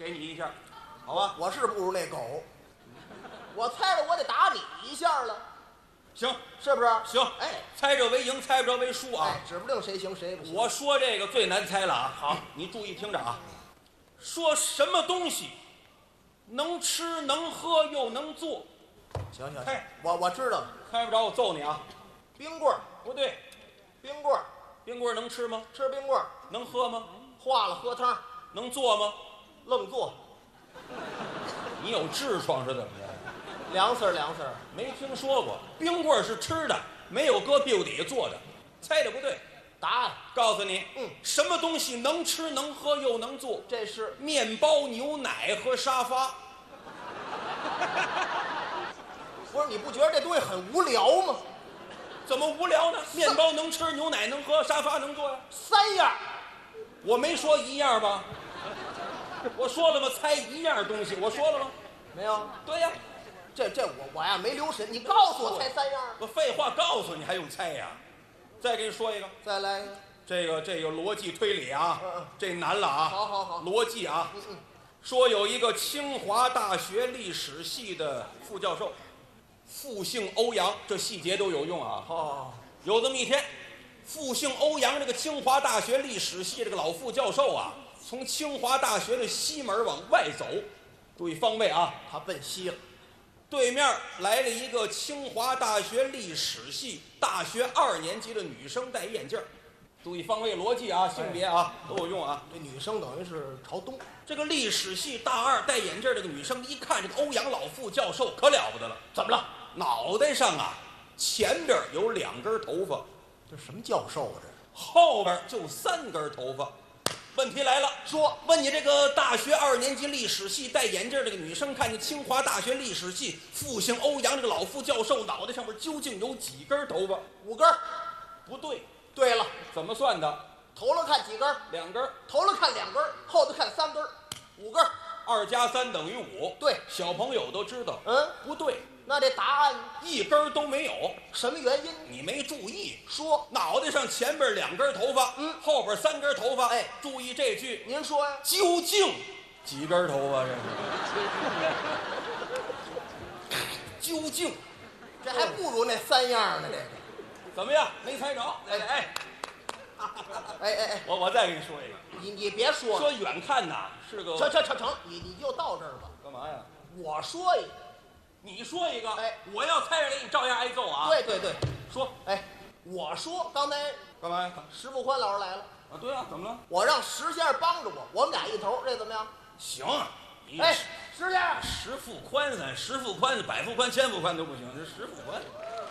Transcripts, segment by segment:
给你一下， 好吧，我是不如那狗，我猜了我得打你一下了， 行是不是？ 行， 哎， 猜着为赢，猜不着为输啊。 哎，指不定谁行谁不行。 我说这个最难猜了啊！好，你注意听着啊。说什么东西能吃能喝又能做？ 行行， 哎我知道了， 猜不着我揍你啊！ 冰棍儿， 不对， 冰棍儿， 冰棍儿能吃吗？ 吃冰棍儿， 能喝吗？ 化了喝汤， 能做吗？ 愣做， 你有痔疮是怎么着？ 凉丝儿凉丝儿， 没听说过，冰棍儿是吃的，没有搁屁股底下做的，猜的不对。 答案告诉你， 嗯， 什么东西能吃能喝又能做？ 这是面包、牛奶和沙发。 不是？你不觉得这东西很无聊吗？ 怎么无聊呢？面包能吃，牛奶能喝，沙发能坐呀。 三样， 我没说一样吧？我说了吗？猜一样东西，我说了吗？ 没有？ 对呀， 这我呀没留神，你告诉我猜三样， 我废话告诉你还用猜呀？再给你说一个， 再来一个。 这个逻辑推理啊，这难了啊。 好好好， 逻辑啊。说有一个清华大学历史系的副教授，复姓欧阳，这细节都有用啊。 哦， 有这么一天，复姓欧阳这个清华大学历史系这个老副教授啊，从清华大学的西门往外走，注意方位啊， 他奔西了。 对面来了一个清华大学历史系大学2年级的女生，戴眼镜儿。注意方位逻辑啊，性别啊都有用啊。 这女生等于是朝东， 这个历史系大2戴眼镜儿这个女生一看这个欧阳老副教授可了不得了，怎么了？脑袋上啊前边有2根头发， 这什么教授啊？这后边就3根头发。问题来了，说问你这个大学2年级历史系戴眼镜这个女生，看见清华大学历史系复姓欧阳这个老副教授脑袋上面究竟有几根头发 ？5根。 不对， 对了， 怎么算的头了看几根 ？2根， 头了看2根，后头看3根，5根。 2加3等于5。 对， 小朋友都知道。不对， 那这答案 1根都没有。 什么原因？ 你没注意， 说， 脑袋上前边2根头发，后边3根头发。 哎， 注意这句， 您说呀？ 究竟几根头发？这是究竟这还不如那3样呢。这个， 怎么样？没猜着？ 哎， 我再给你说一个， 你别说了， 说远看呐是个成，你就到这儿吧。 干嘛呀？ 我说一个， 你说一个， 哎， 我要猜着了，你照样挨揍啊！ 对， 说， 哎，我说刚才干嘛呀？ 石富宽老师来了， 啊，对啊，怎么了？ 我让石先生帮着我们俩一头，这怎么样？ 行，你哎，石先生， 十副宽噻，十副宽，百副宽，千副宽都不行，这十副宽。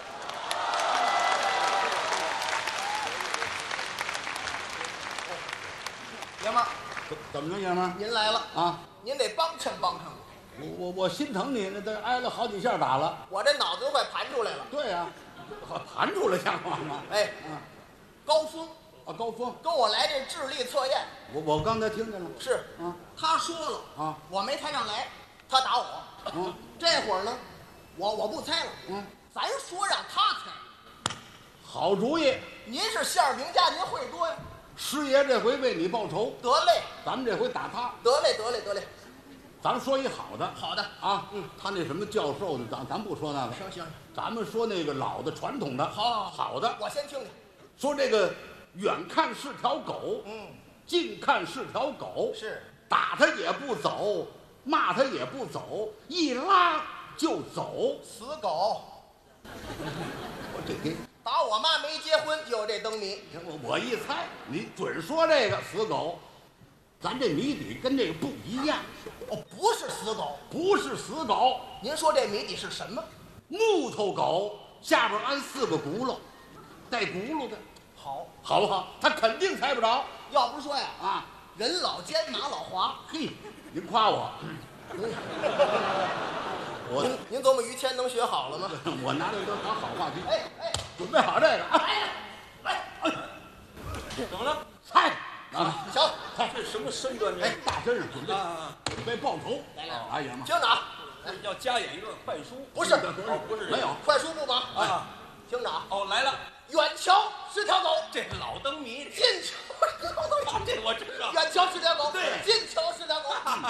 爷们儿， 怎么着，爷们儿您来了啊？ 您得帮衬我， 我心疼你，那都挨了好几下打了。 我这脑子都快盘出来了。 对呀、盘出来像话吗？ 哎，高峰啊，高峰， 跟我来这智力测验， 我刚才听见了。 是啊， 他说了啊， 我没猜上来，他打我。这会儿呢，我不猜了，咱说让他猜。 好主意， 您是馅儿饼家，您会多呀？ 师爷这回为你报仇， 得嘞， 咱们这回打他。 得嘞， 咱们说一好的， 好的啊，他那什么教授的，咱不说那个， 行， 咱们说那个老的传统的，好的。 我先听听。 说这个远看是条狗，近看是条狗， 是打他也不走，骂他也不走，一拉就走。 死狗， 我这打我妈没结婚就有这灯谜。 我一猜，你准说这个死狗，咱这谜底跟这个不一样。 哦，不是死狗， 不是死狗， 您说这谜底是什么？ 木头狗下边安4个轱辘，带轱辘的，好不好？他肯定猜不着。 要不说呀， 啊， 人老奸马老滑。 嘿，您夸我， 您琢磨于谦能学好了吗？ 我拿这都当好话题。 哎， 准备好这个啊！ 来， 怎么了？ 猜啊！ 行， 这什么身段？这哎，大身上准备啊， 准备报仇。 来， 哎呀妈！ 听着啊， 要加演一段快书？ 不是， 不是这个没有快书不忙啊。 听着啊， 哦，来了， 远瞧是条狗， 这老灯谜， 近瞧是条狗， 这我知道。 远瞧是条狗， 对近瞧是条狗。